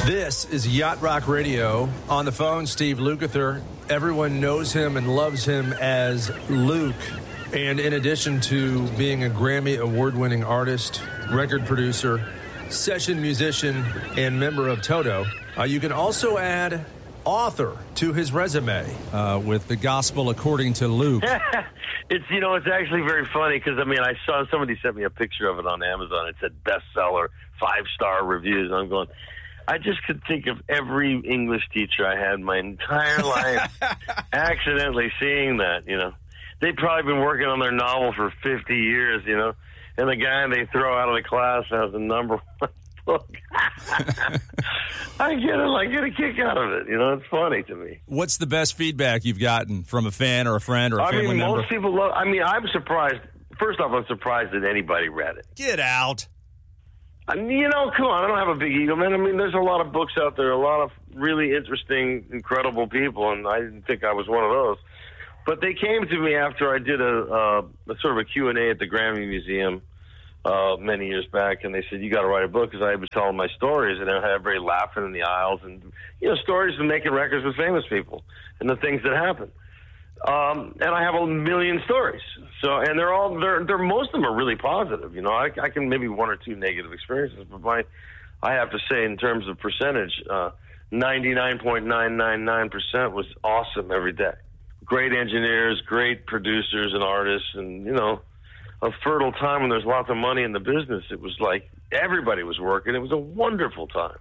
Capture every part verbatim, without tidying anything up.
This is Yacht Rock Radio. On the phone, Steve Lukather. Everyone knows him and loves him as Luke. And in addition to being a Grammy award-winning artist, record producer, session musician, and member of Toto, uh, you can also add author to his resume. Uh, with The Gospel According to Luke. It's, you know, it's actually very funny because, I mean, I saw somebody sent me a picture of it on Amazon. It said bestseller, five-star reviews. And I'm going, I just could think of every English teacher I had my entire life accidentally seeing that, you know. They'd probably been working on their novel for fifty years, you know, and the guy they throw out of the class has the number one book. I get it. I get a kick out of it. You know, it's funny to me. What's the best feedback you've gotten from a fan or a friend or a I family mean, member? most people love, I mean, I'm surprised. First off, I'm surprised that anybody read it. Get out. I mean, you know, come on. I don't have a big ego, man. I mean, there's a lot of books out there, a lot of really interesting, incredible people, and I didn't think I was one of those. But they came to me after I did a, uh, a sort of a Q and A at the Grammy Museum uh, many years back, and they said, you got to write a book, because I was telling my stories, and I had everybody laughing in the aisles, and, you know, stories of making records with famous people and the things that happen. Um, and I have a million stories. So, and they're all, they're, they're, most of them are really positive. You know, I, I can maybe one or two negative experiences, but my, I have to say in terms of percentage, uh, ninety-nine point nine nine nine percent was awesome every day. Great engineers, great producers and artists, and, you know, a fertile time when there's lots of money in the business. It was like everybody was working. It was a wonderful time.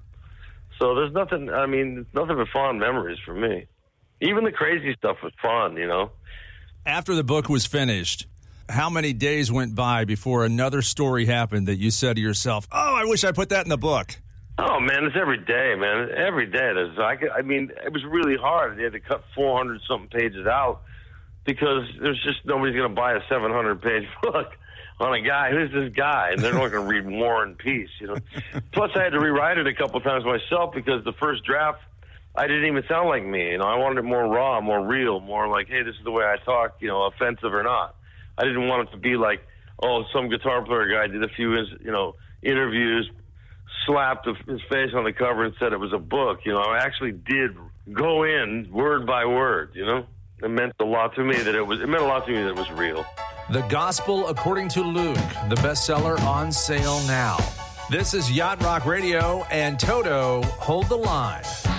So there's nothing, I mean, it's nothing but fond memories for me. Even the crazy stuff was fun, you know. After the book was finished, how many days went by before another story happened that you said to yourself, oh, I wish I put that in the book? Oh, man, it's every day, man. Every day. There's, I, could, I mean, it was really hard. They had to cut four hundred something pages out because there's just nobody's going to buy a seven hundred page book on a guy. Who's this guy? And they're not going to read War and Peace, you know. Plus, I had to rewrite it a couple times myself because the first draft, I didn't even sound like me. You know, I wanted it more raw, more real, more like, hey, this is the way I talk, you know, offensive or not. I didn't want it to be like, oh, some guitar player guy did a few, you know, interviews, slapped his face on the cover and said it was a book. You know, I actually did go in word by word, you know. It meant a lot to me that it was, it meant a lot to me that it was real. The Gospel According to Luke, the bestseller on sale now. This is Yacht Rock Radio and Toto, Hold the Line.